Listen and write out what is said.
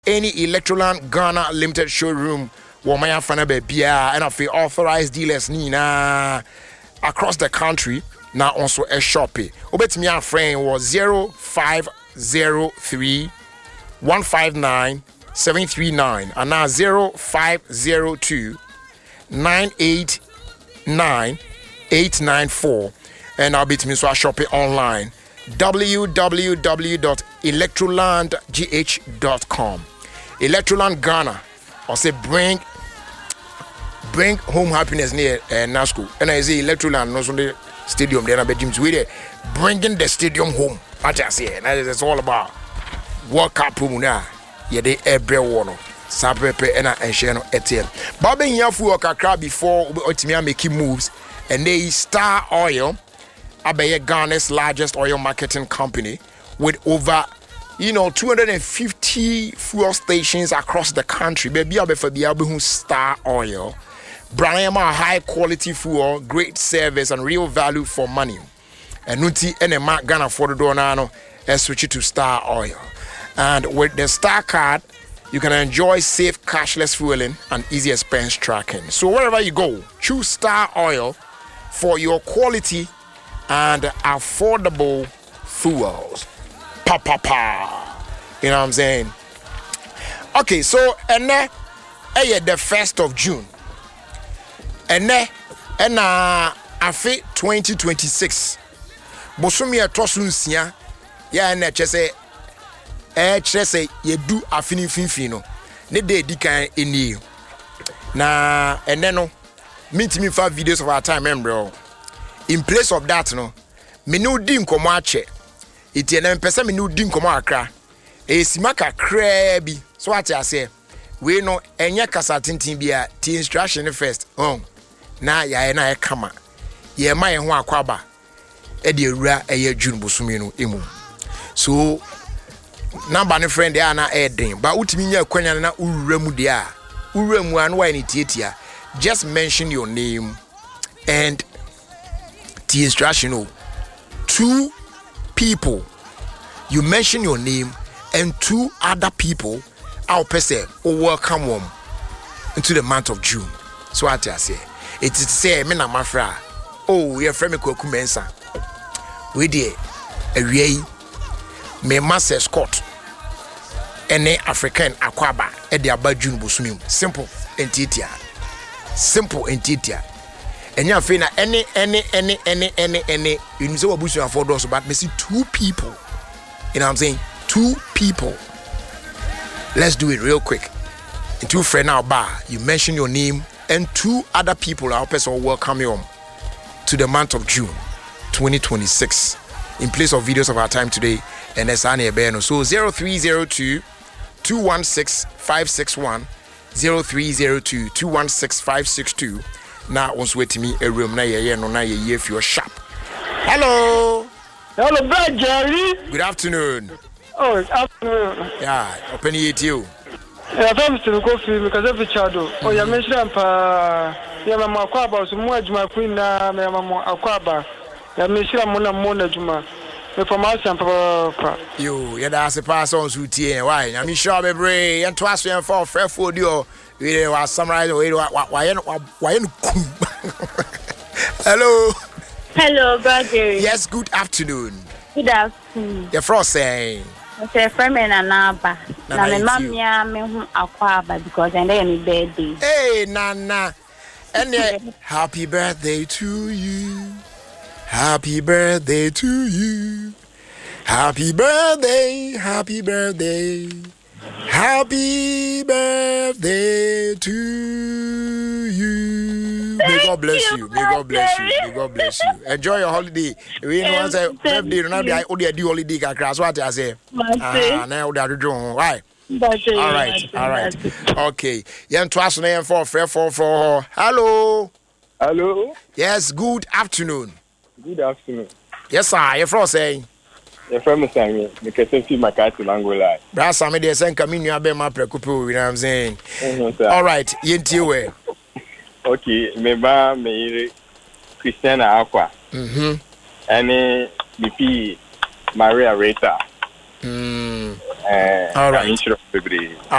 any Electroland Ghana Limited showroom Womaya Fanabe Bia and of authorized dealers Nina across the country now also a shopping. Obet me a friend was 0503 159 739 and now 0502 989 894 and I'll be to me so I shop it online www.electrolandgh.com. Electroland Ghana or say bring home happiness near Nasco and I say Electroland no the stadium there na James we there bringing the stadium home. What I say and it's all about World Cup na ye dey every one sapepe and enhye no etel Baba Nyafu okakra before otimi making moves and they Star Oil Abaye Ghana's largest oil marketing company with over 250 fuel stations across the country. Baby Abefabi Star Oil. Brandema high quality fuel, great service and real value for money. And Nuti NMA Ghana for the Donano and switch it to Star Oil. And with the Star card, you can enjoy safe cashless fueling and easy expense tracking. So wherever you go, choose Star Oil for your quality and affordable fuels. Pa. You know what I'm saying? Okay, so and the 1st of June. And afe 2026. Bosumi etosunsia ya na chese chese yedu afini finfino. Ne de dikan eni. Na ene no meet me for videos of our time member. In place of that, no, me no di nkomo ache. Iti na mpesa me no di nkomo akra. Simaka krebi. So what I say, we no enye kasa tintin bia ti instruction first. Na ya na e kama. Ye ma ye ho akwaba. E de ewura eye June bosumi no emu. So number ne friend dey na e den. Ba utimi nya kwanya na uwura mu dey a. Uwura mu an why ni tietia. Just mention your name and the instruction. 2 people you mention your name and 2 other people our person will welcome them into the month of June. So what I say it is say me na mafra your friend me Kwaku Mensah we dey awie me master Scott ene African akwaba e dey aba June bosumi simple and titia and you feel any you know what bush for those but me see 2 people. You know what I'm saying? 2 people. Let's do it real quick. In 2 friend now bar, you mention your name and 2 other people our person will welcome you to the month of June 2026 in place of videos of our time today and Esani Ebeno. So 0302 216 561 0302 216 562. Now, once wait me a room na ye no na ye if you're sharp. Hello, Brother Jerry. Good afternoon. Oh, afternoon. Yeah, open it you. Yeah, I'm still coffee because every child. Oh, you mentioned ya mama akwaba so mu adwuma queen na mama akwaba. Ya mentioned mona adwuma. Me for my sample. You, ya da se pass on so tie why? I'm sure be brave. And twice and for fair food you. We was summarize why Hello. Hello, brother. Yes, good afternoon. Good afternoon. Your frost saying. Okay, from Nana. Na me mamia me hu akwaba because and then birthday. Hey, Nana. And happy birthday to you. Happy birthday to you. Happy birthday. Happy birthday. Happy birthday to you. May God bless you. May God bless you. May God bless you. Enjoy your holiday. We know once a birthday, no be only do holiday kakra. So what I say? Now we are doing right. All right. Okay. Yen twice na yen for. Hello. Hello. Yes. Good afternoon. Good afternoon. Yes, sir. You're from saying. You're from Sammy. Me can see my cat in Angola. Brother Sammy, they send coming you abe ma prekupu. You know what I'm saying? All right. Yenti we. Okay. Me ba me Christiana Aqua. Any BP Maria Rita. All right.